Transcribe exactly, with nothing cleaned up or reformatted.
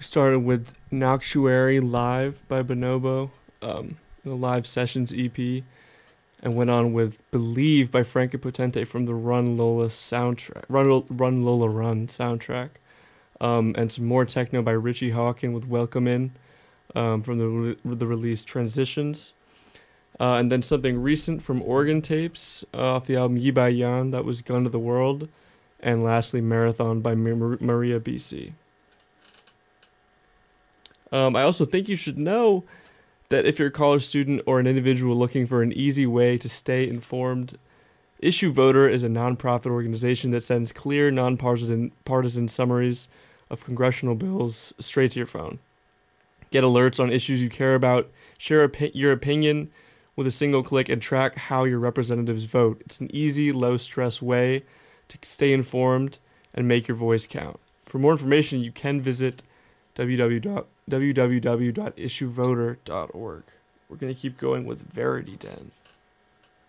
Started with Noctuary Live by Bonobo, um, the Live Sessions E P, and went on with Believe by Frankie Potente from the Run Lola soundtrack, Run, Run Lola Run soundtrack, um, and some more techno by Richie Hawkin with Welcome In um, from the, re- the release Transitions. Uh, and then something recent from Organ Tapes uh, off the album Yi Bai Yan, that was Gun to the World. And lastly, Marathon by Mar- Maria B C. Um, I also think you should know that if you're a college student or an individual looking for an easy way to stay informed, Issue Voter is a nonprofit organization that sends clear, nonpartisan partisan summaries of congressional bills straight to your phone. Get alerts on issues you care about, share opi- your opinion with a single click, and track how your representatives vote. It's an easy, low-stress way to stay informed and make your voice count. For more information, you can visit w w w dot issue voter dot org. We're going to keep going with Verity Den.